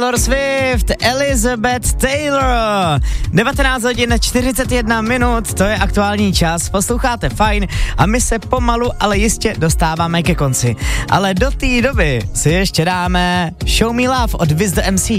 Taylor Swift, Elizabeth Taylor. 19 hodin 41 minut, to je aktuální čas, posloucháte Fajn a my se pomalu, ale jistě dostáváme ke konci. Ale do té doby si ještě dáme Show Me Love od Wiz the MC.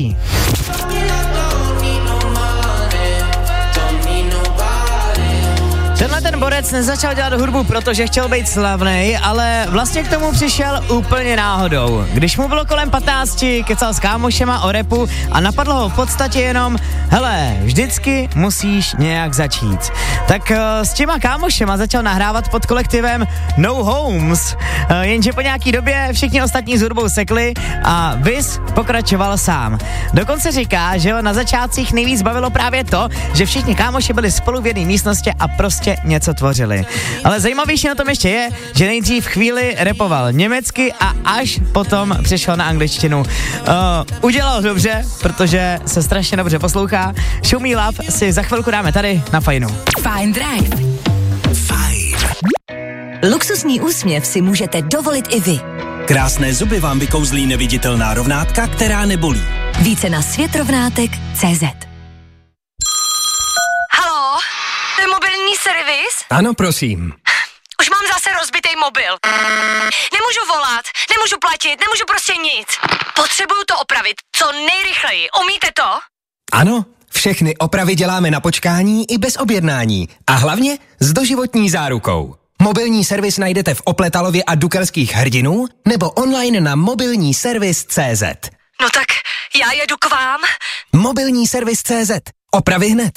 Tenhle ten borec nezačal dělat hudbu, protože chtěl být slavnej, ale vlastně k tomu přišel úplně náhodou. Když mu bylo kolem 15, kecal s kámošema o rapu a napadlo ho v podstatě jenom, hele, vždycky musíš nějak začít. Tak s těma kámošema začal nahrávat pod kolektivem No Homes, jenže po nějaký době všichni ostatní s hudbou sekli a Wiz pokračoval sám. Dokonce říká, že ho na začátcích nejvíc bavilo právě to, že všichni kámoši byli spolu v jedné místnosti a prostě něco tvořili. Ale zajímavější na tom ještě je, že nejdřív chvíli rapoval německy a až potom přešel na angličtinu. Udělal dobře, protože se strašně dobře poslouchá. Show Me Love si za chvilku dáme tady na Fajnu. Fajn Drive. Fajn. Luxusní úsměv si můžete dovolit i vy. Krásné zuby vám vykouzlí neviditelná rovnátka, která nebolí. Více na světrovnátek.cz. Haló, to je mobilní servis? Ano, prosím. Už mám zase rozbitý mobil. Nemůžu volat, nemůžu platit, nemůžu prostě nic. Potřebuju to opravit, co nejrychleji. Umíte to? Ano, všechny opravy děláme na počkání i bez objednání. A hlavně s doživotní zárukou. Mobilní servis najdete v Opletalově a Dukelských Hrdinů nebo online na mobilníservis.cz. No tak já jedu k vám. Mobilní servis.cz. Opravy hned.